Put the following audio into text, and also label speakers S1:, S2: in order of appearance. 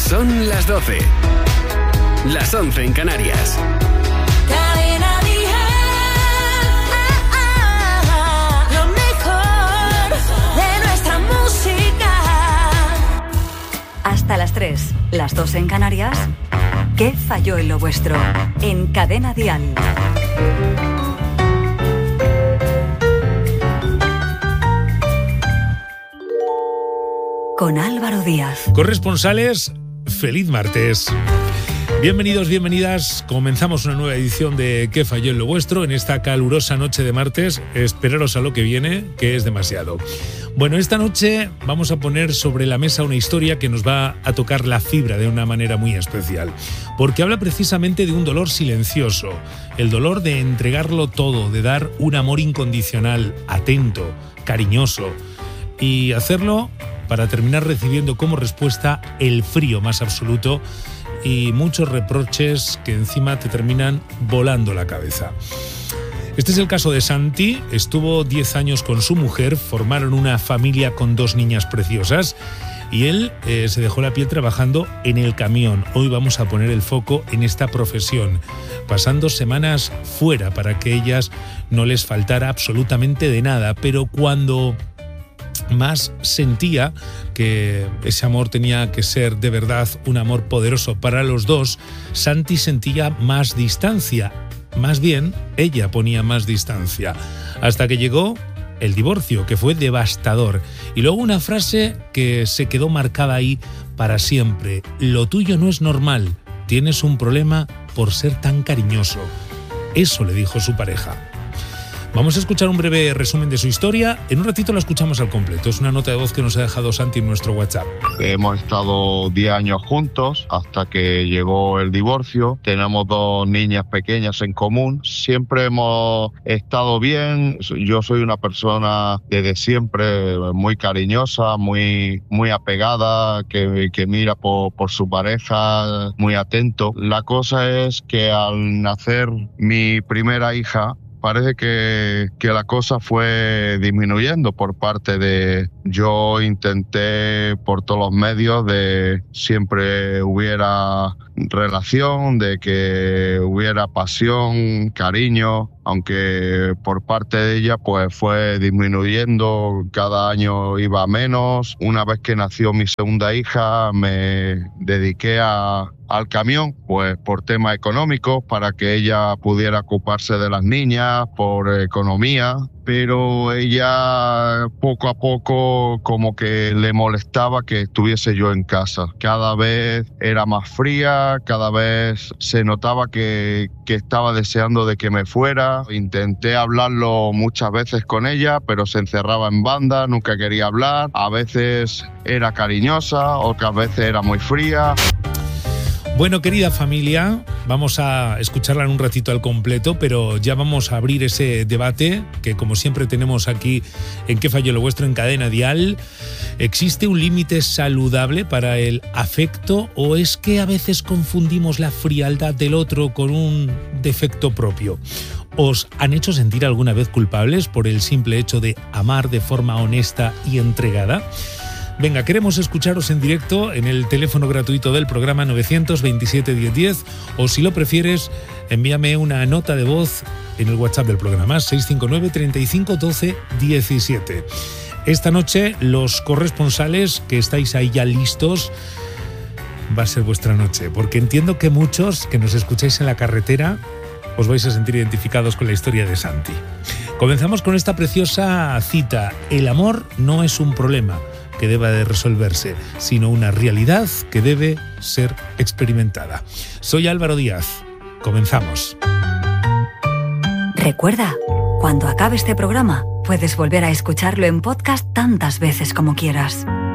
S1: Son las 12. Las 11 en Canarias.
S2: Cadena Dial. Lo mejor de nuestra música.
S3: Hasta las 3, las 2 en Canarias. ¿Qué falló en lo vuestro? En Cadena Dial. Con Álvaro Díaz.
S4: Corresponsales, feliz martes. Bienvenidos, bienvenidas. Comenzamos una nueva edición de ¿Qué falló en lo vuestro? En esta calurosa noche de martes. Esperaros a lo que viene, que es demasiado. Bueno, esta noche vamos a poner sobre la mesa una historia que nos va a tocar la fibra de una manera muy especial. Porque habla precisamente de un dolor silencioso. El dolor de entregarlo todo, de dar un amor incondicional, atento, cariñoso. Y hacerlo para terminar recibiendo como respuesta el frío más absoluto y muchos reproches que encima te terminan volando la cabeza. Este es el caso de Santi. Estuvo 10 años con su mujer, formaron una familia con 2 niñas preciosas y él se dejó la piel trabajando en el camión. Hoy vamos a poner el foco en esta profesión, pasando semanas fuera para que ellas no les faltara absolutamente de nada, pero cuando más sentía que ese amor tenía que ser de verdad un amor poderoso para los dos, Santi sentía más distancia. Más bien, ella ponía más distancia. Hasta que llegó el divorcio, que fue devastador. Y luego una frase que se quedó marcada ahí para siempre. Lo tuyo no es normal. Tienes un problema por ser tan cariñoso. Eso le dijo su pareja. Vamos a escuchar un breve resumen de su historia. En un ratito la escuchamos al completo. Es una nota de voz que nos ha dejado Santi en nuestro WhatsApp.
S5: Hemos estado 10 años juntos hasta que llegó el divorcio. Tenemos 2 niñas pequeñas en común. Siempre hemos estado bien. Yo soy una persona desde siempre muy cariñosa, muy apegada, que mira por su pareja, muy atento. La cosa es que al nacer mi primera hija, parece que la cosa fue disminuyendo por parte de... Yo intenté por todos los medios de siempre hubiera relación, de que hubiera pasión, cariño, aunque por parte de ella pues fue disminuyendo, cada año iba menos. Una vez que nació mi segunda hija me dediqué al camión, pues por temas económicos, para que ella pudiera ocuparse de las niñas, por economía. Pero ella poco a poco como que le molestaba que estuviese yo en casa. Cada vez era más fría, cada vez se notaba que estaba deseando de que me fuera. Intenté hablarlo muchas veces con ella, pero se encerraba en banda, nunca quería hablar. A veces era cariñosa, otras veces era muy fría.
S4: Bueno, querida familia, vamos a escucharla en un ratito al completo, pero ya vamos a abrir ese debate que, como siempre, tenemos aquí en ¿Qué falló lo vuestro? En Cadena Dial. ¿Existe un límite saludable para el afecto o es que a veces confundimos la frialdad del otro con un defecto propio? ¿Os han hecho sentir alguna vez culpables por el simple hecho de amar de forma honesta y entregada? Venga, queremos escucharos en directo en el teléfono gratuito del programa 927 1010 o si lo prefieres, envíame una nota de voz en el WhatsApp del programa 659 35 12 17. Esta noche los corresponsales que estáis ahí ya listos, va a ser vuestra noche, porque entiendo que muchos que nos escucháis en la carretera os vais a sentir identificados con la historia de Santi. Comenzamos con esta preciosa cita: el amor no es un problema que deba de resolverse, sino una realidad que debe ser experimentada. Soy Álvaro Díaz. Comenzamos.
S3: Recuerda, cuando acabe este programa, puedes volver a escucharlo en podcast tantas veces como quieras.